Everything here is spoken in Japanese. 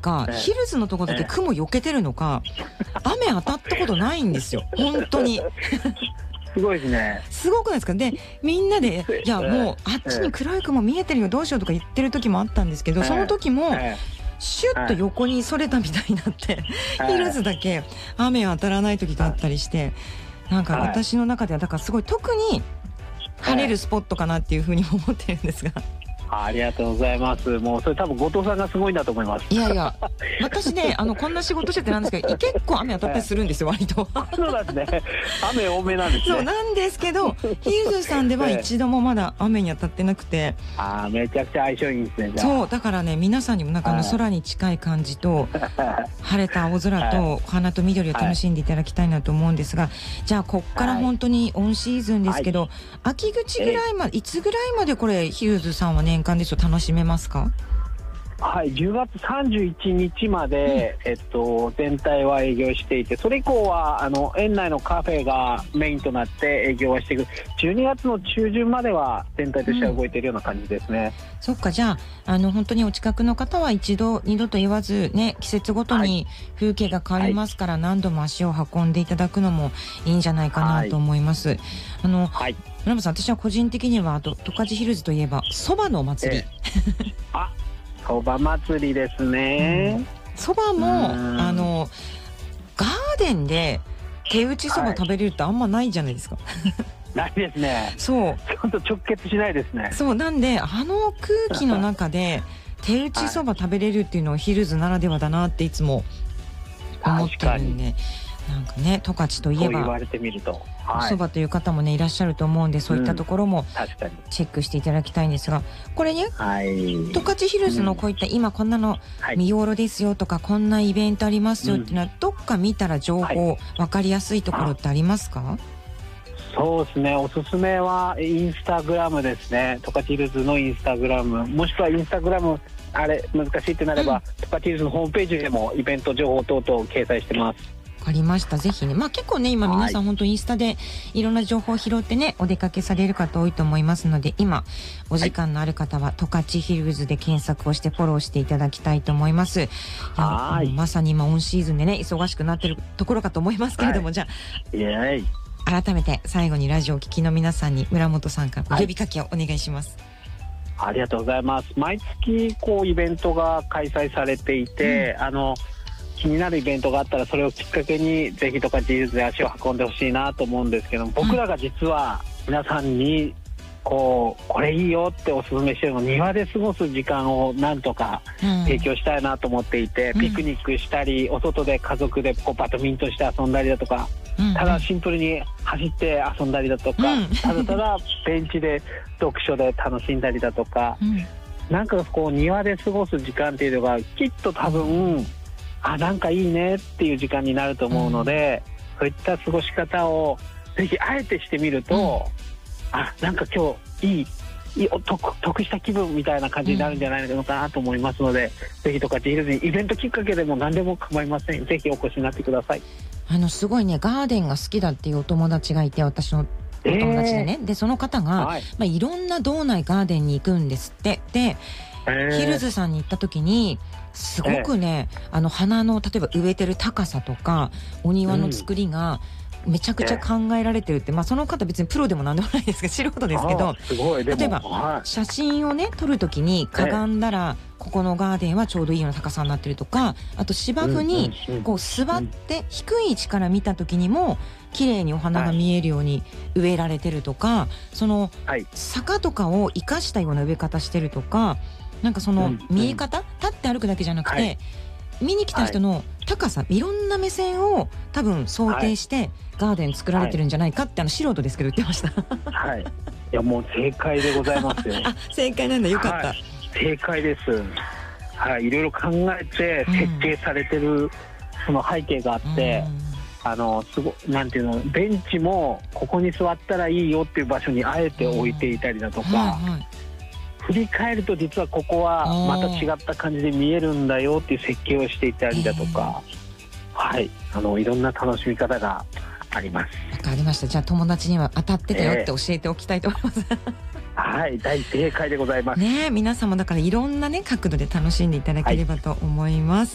かヒルズのとこだけ雲避けてるのか、雨当たったことないんですよ本当にすごいですね。 すごくないですか。でみんなでいやもうあっちに黒い雲見えてるよどうしようとか言ってる時もあったんですけど、その時もシュッと横にそれたみたいになってヒルズだけ雨当たらない時があったりして、なんか私の中ではだからすごい特に晴れるスポットかなっていうふうに思ってるんですが。 ありがとうございます。もうそれ多分後藤さんがすごいんだと思います。 いやいや私ねこんな仕事しててなんですけど結構雨当たったりするんですよ割とそうなんですね。雨多めなんですね。 そうなんですけどヒルズさんでは一度もまだ雨に当たってなくて、 めちゃくちゃ相性いいですね。じゃあそうだからね皆さんにもなんか空に近い感じと晴れた青空とお花と緑を楽しんでいただきたいなと思うんですが、じゃあこっから本当にオンシーズンですけど、秋口ぐらいまでいつぐらいまでこれヒルズさんは年間ですと楽しめますか？ はい、10月31日まで、全体は営業していて、それ以降は園内のカフェがメインとなって営業はしていく。12月の中旬までは全体としては動いているような感じですね。 そっか、じゃあ本当にお近くの方は一度二度と言わずね、季節ごとに風景が変わりますから、何度も足を運んでいただくのもいいんじゃないかなと思います。村本さん、私は個人的には十勝ヒルズといえばそばのお祭り、 そば祭りですね。 そばもガーデンで手打ちそば食べれるってあんまないじゃないですか。 ないですね。 そうちょっと直結しないですね。 そうなんで空気の中で手打ちそば食べれるっていうのはヒルズならではだなっていつも思ってるんで、なんかね、十勝といえばそう言われてみるとそばという方もねいらっしゃると思うんで、そういったところもチェックしていただきたいんですが、これね、十勝ヒルズのこういった今こんなの見頃ですよとか、こんなイベントありますよっていうのはどっか見たら情報分かりやすいところってありますか？ そうですね、おすすめはインスタグラムですね。十勝ヒルズのインスタグラム、もしくはインスタグラム難しいってなれば、十勝ヒルズのホームページでもイベント情報等々掲載してます。 わかりました。ぜひね、結構ね今皆さん本当インスタでいろんな情報を拾ってねお出かけされる方多いと思いますので、今お時間のある方は十勝ヒルズで検索をしてフォローしていただきたいと思います。まさに今オンシーズンでね忙しくなってるところかと思いますけれども、じゃあ改めて最後にラジオを聴きの皆さんに村本さんから呼びかけをお願いします。 ありがとうございます。毎月イベントが開催されていて、気になるイベントがあったらそれをきっかけにぜひ十勝ヒルズで足を運んでほしいなと思うんですけども、僕らが実は皆さんにこれいいよっておすすめしてるの、庭で過ごす時間をなんとか提供したいなと思っていて、ピクニックしたりお外で家族でバドミントンして遊んだりだとか、ただシンプルに走って遊んだりだとか、ただただベンチで読書で楽しんだりだとか、なんか庭で過ごす時間っていうのがきっと多分なんかいいねっていう時間になると思うので、そういった過ごし方をぜひあえてしてみると、なんか今日いい得した気分みたいな感じになるんじゃないのかなと思いますので、ぜひ十勝ヒルズにイベントきっかけでも何でも構いません。ぜひお越しになってください。 すごいねガーデンが好きだっていうお友達がいて、私のお友達でね、でその方が、いろんな道内ガーデンに行くんですって。でヒルズさんに行った時にすごくね、花の例えば植えてる高さとかお庭の作りがめちゃくちゃ考えられてるって、その方別にプロでもなんでもないですけど素人ですけど、例えば写真をね撮る時にかがんだらここのガーデンはちょうどいいような高さになってるとか、あと芝生に座って低い位置から見た時にも綺麗にお花が見えるように植えられてるとか、その坂とかを生かしたような植え方してるとか、なんかその見え方、立って歩くだけじゃなくて、見に来た人の高さ、いろんな目線を多分想定してガーデン作られてるんじゃないかって素人ですけど言ってました。 いやもう正解でございますよ。正解なんだ、よかった。正解です。いろいろ考えて設計されてるその背景があって、すごなんていうの、ベンチもここに座ったらいいよっていう場所にあえて置いていたりだとか、振り返ると実はここはまた違った感じで見えるんだよっていう設計をしていたりだとか、いろんな楽しみ方があります。 わかりました。じゃあ友達には当たってたよって教えておきたいと思います。 大正解でございます。 皆さんもだからいろんなね角度で楽しんでいただければと思います。